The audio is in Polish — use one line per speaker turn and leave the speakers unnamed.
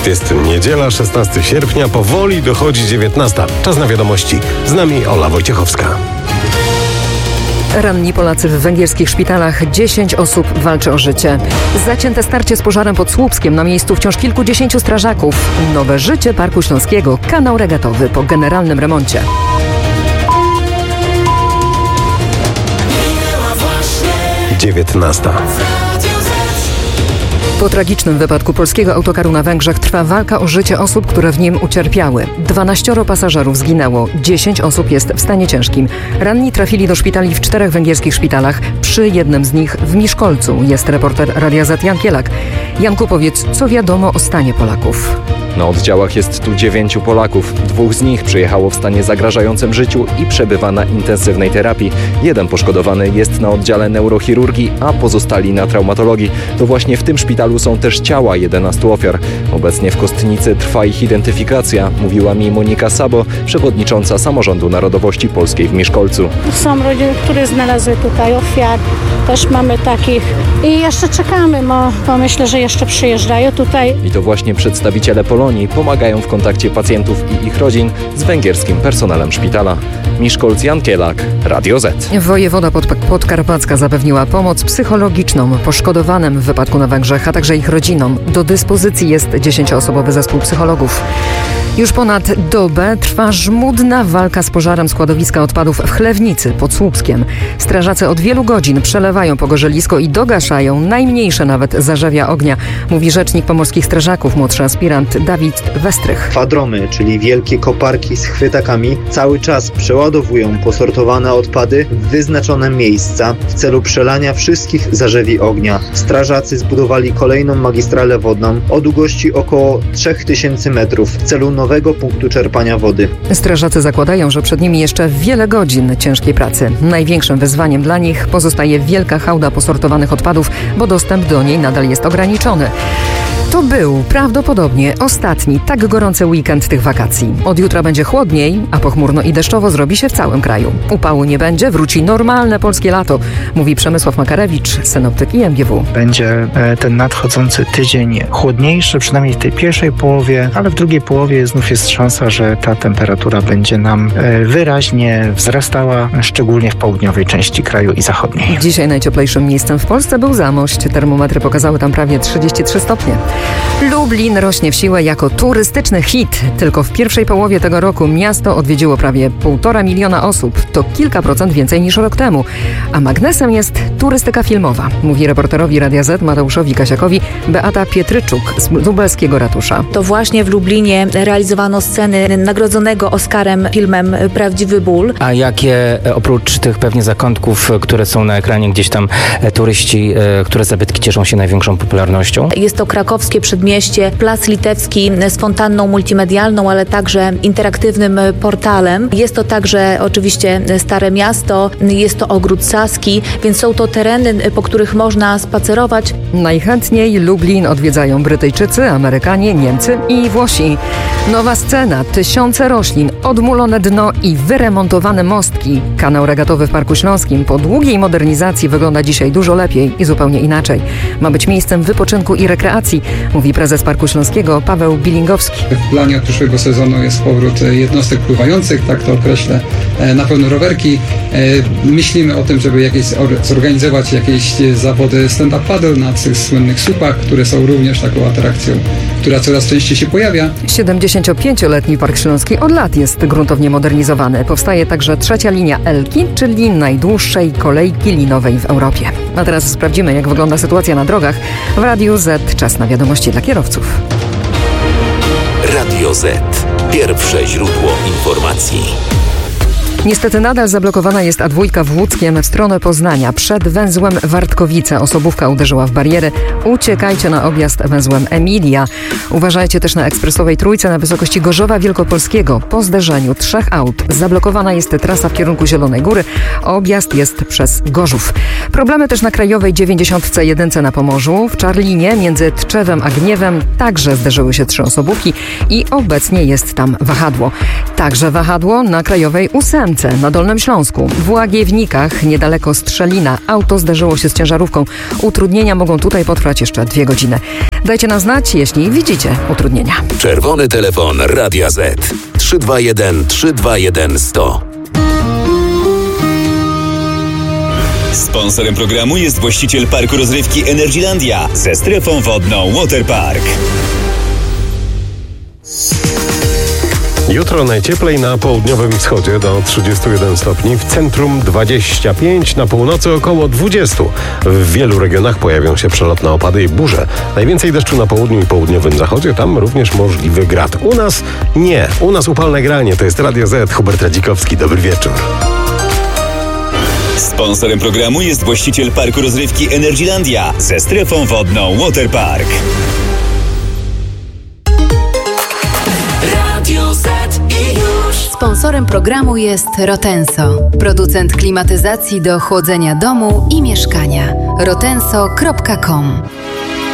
Jest niedziela, 16 sierpnia, powoli dochodzi 19. Czas na wiadomości. Z nami Ola Wojciechowska.
Ranni Polacy w węgierskich szpitalach. 10 osób walczy o życie. Zacięte starcie z pożarem pod Słupskiem. Na miejscu wciąż kilkudziesięciu strażaków. Nowe życie Parku Śląskiego. Kanał regatowy po generalnym remoncie.
Dziewiętnasta.
Po tragicznym wypadku polskiego autokaru na Węgrzech trwa walka o życie osób, które w nim ucierpiały. 12 pasażerów zginęło, 10 osób jest w stanie ciężkim. Ranni trafili do szpitali w 4 węgierskich szpitalach. Przy jednym z nich w Miszkolcu jest reporter Radia Z Jan Kielak. Janku, powiedz, co wiadomo o stanie Polaków?
Na oddziałach jest tu 9 Polaków. 2 z nich przyjechało w stanie zagrażającym życiu i przebywa na intensywnej terapii. 1 poszkodowany jest na oddziale neurochirurgii, a pozostali na traumatologii. To właśnie w tym szpitalu są też ciała 11 ofiar. Obecnie w Kostnicy trwa ich identyfikacja, mówiła mi Monika Sabo, przewodnicząca Samorządu Narodowości Polskiej w Miszkolcu.
Są rodziny, które znalazły tutaj ofiar. Też mamy takich i jeszcze czekamy, bo myślę, że jeszcze przyjeżdżają tutaj.
I to właśnie przedstawiciele Polonii pomagają w kontakcie pacjentów i ich rodzin z węgierskim personelem szpitala. Miszkolc, Jan Kielak, Radio Z.
Wojewoda podkarpacka zapewniła pomoc psychologiczną poszkodowanym w wypadku na Węgrzech, a także ich rodzinom. Do dyspozycji jest 10-osobowy zespół psychologów. Już ponad dobę trwa żmudna walka z pożarem składowiska odpadów w Chlewnicy pod Słupskiem. Strażacy od wielu godzin przelewają pogorzelisko i dogaszają najmniejsze nawet zarzewia ognia, mówi rzecznik pomorskich strażaków, młodszy aspirant Dawid Westrych.
Kwadromy, czyli wielkie koparki z chwytakami, cały czas przeładowują posortowane odpady w wyznaczone miejsca w celu przelania wszystkich zarzewi ognia. Strażacy zbudowali kolejną magistralę wodną o długości około 3000 metrów w celu nowego punktu czerpania wody.
Strażacy zakładają, że przed nimi jeszcze wiele godzin ciężkiej pracy. Największym wyzwaniem dla nich pozostaje wielka hałda posortowanych odpadów, bo dostęp do niej nadal jest ograniczony. To był prawdopodobnie ostatni tak gorący weekend tych wakacji. Od jutra będzie chłodniej, a pochmurno i deszczowo zrobi się w całym kraju. Upału nie będzie, wróci normalne polskie lato, mówi Przemysław Makarewicz, synoptyk IMGW.
Będzie ten nadchodzący tydzień chłodniejszy, przynajmniej w tej pierwszej połowie, ale w drugiej połowie znów jest szansa, że ta temperatura będzie nam wyraźnie wzrastała, szczególnie w południowej części kraju i zachodniej.
Dzisiaj najcieplejszym miejscem w Polsce był Zamość. Termometry pokazały tam prawie 33 stopnie. Lublin rośnie w siłę jako turystyczny hit. Tylko w pierwszej połowie tego roku miasto odwiedziło prawie 1,5 miliona osób. To kilka procent więcej niż rok temu. A magnesem jest turystyka filmowa, mówi reporterowi Radia Z Mateuszowi Kasiakowi Beata Pietryczuk z lubelskiego ratusza.
To właśnie w Lublinie realizowano sceny nagrodzonego Oscarem filmem Prawdziwy ból.
A jakie oprócz tych pewnie zakątków, które są na ekranie gdzieś tam turyści, które zabytki cieszą się największą popularnością?
Jest to krakowskie przedmieście, Plac Litewski z fontanną multimedialną, ale także interaktywnym portalem. Jest to także oczywiście Stare Miasto, jest to Ogród Saski, więc są to tereny, po których można spacerować.
Najchętniej Lublin odwiedzają Brytyjczycy, Amerykanie, Niemcy i Włosi. Nowa scena, tysiące roślin, odmulone dno i wyremontowane mostki. Kanał regatowy w Parku Śląskim po długiej modernizacji wygląda dzisiaj dużo lepiej i zupełnie inaczej. Ma być miejscem wypoczynku i rekreacji, mówi prezes Parku Śląskiego Paweł Bilingowski.
W planie od przyszłego sezonu jest powrót jednostek pływających, tak to określę, na pewno rowerki. Myślimy o tym, żeby zorganizować jakieś zawody stand-up paddle na tych słynnych słupach, które są również taką atrakcją, która coraz częściej się pojawia.
75-letni Park Śląski od lat jest gruntownie modernizowany. Powstaje także trzecia linia Elki, czyli najdłuższej kolejki linowej w Europie. A teraz sprawdzimy, jak wygląda sytuacja na drogach. W Radiu Z czas na wiadomości dla kierowców.
Radio Z. Pierwsze źródło informacji.
Niestety nadal zablokowana jest A2 w Łódzkiem w stronę Poznania. Przed węzłem Wartkowice osobówka uderzyła w barierę. Uciekajcie na objazd węzłem Emilia. Uważajcie też na ekspresowej Trójce na wysokości Gorzowa Wielkopolskiego. Po zderzeniu 3 aut zablokowana jest trasa w kierunku Zielonej Góry. Objazd jest przez Gorzów. Problemy też na krajowej 90C1 na Pomorzu. W Czarlinie między Tczewem a Gniewem także zderzyły się 3 osobówki i obecnie jest tam wahadło. Także wahadło na krajowej 8 Łance na Dolnym Śląsku, w Łagiewnikach niedaleko Strzelina auto zderzyło się z ciężarówką. Utrudnienia mogą tutaj potrwać jeszcze 2 godziny. Dajcie nam znać, jeśli widzicie utrudnienia.
Czerwony telefon Radia Z 321 321 100.
Sponsorem programu jest właściciel parku rozrywki Energylandia ze strefą wodną Waterpark.
Jutro najcieplej na południowym wschodzie do 31 stopni, w centrum 25, na północy około 20. W wielu regionach pojawią się przelotne opady i burze. Najwięcej deszczu na południu i południowym zachodzie, tam również możliwy grad. U nas nie, u nas upalne granie. To jest Radio Z, Hubert Radzikowski. Dobry wieczór.
Sponsorem programu jest właściciel parku rozrywki Energylandia ze strefą wodną Waterpark.
Radio Z i już. Sponsorem programu jest Rotenso, producent klimatyzacji do chłodzenia domu i mieszkania. rotenso.com